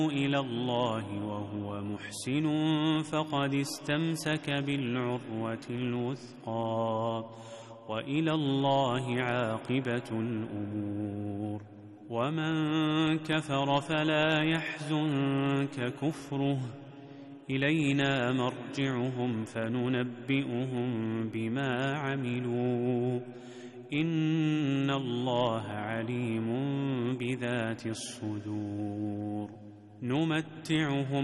إلى الله وهو محسن فقد استمسك بالعروة الوثقى، وإلى الله عاقبة الأمور. ومن كفر فلا يحزنك كفره، إلينا مرجعهم فننبئهم بما عملوا، إن الله عليم بذات الصدور. نمتعهم